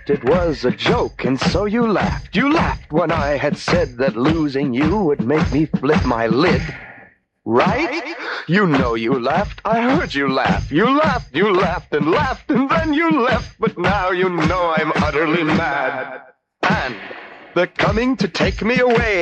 it was a joke, and so you laughed. You laughed when I had said that losing you would make me flip my lid. Right? You know you laughed. I heard you laugh. You laughed, and then you left. But now you know I'm utterly mad. And they're coming to take me away.